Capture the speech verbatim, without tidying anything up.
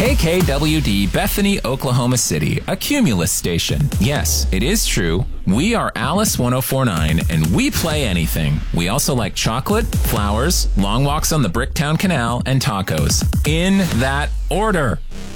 K K W D, Bethany, Oklahoma City, a Cumulus station. Yes, it is true. We are Alice one oh four point nine, and we play anything. We also like chocolate, flowers, long walks on the Bricktown Canal, and tacos. In that order.